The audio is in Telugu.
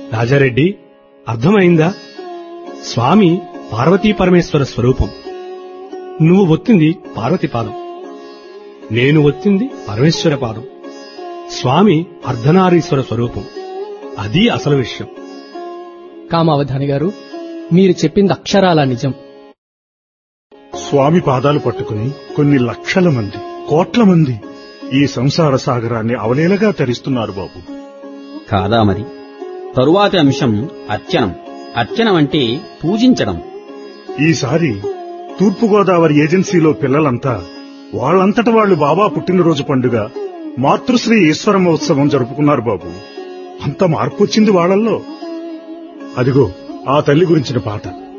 రాజారెడ్డి, అర్థమైందా? స్వామి పార్వతీ పరమేశ్వర స్వరూపం. నువ్వు ఒత్తింది పార్వతి పాదం, నేను ఒత్తింది పరమేశ్వర పాదం. స్వామి అర్ధనారీశ్వర స్వరూపం. అది అసలు విషయం. కామావధాని గారు, మీరు చెప్పింది అక్షరాల నిజం. స్వామి పాదాలు పట్టుకుని కొన్ని లక్షల మంది, కోట్ల మంది ఈ సంసార సాగరాన్ని అవలీలగా తరిస్తున్నారు బాబు. కాదా మరి? తరువాతి అంశం అర్చనం. అర్చనం అంటే పూజించడం. ఈసారి తూర్పుగోదావరి ఏజెన్సీలో పిల్లలంతా వాళ్లంతట వాళ్లు బాబా పుట్టినరోజు పండుగ మాతృశ్రీ ఈశ్వర మహోత్సవం జరుపుకున్నారు బాబు. అంత మార్పు వచ్చింది వాళ్లల్లో. అదిగో ఆ తల్లి గురించిన పాట.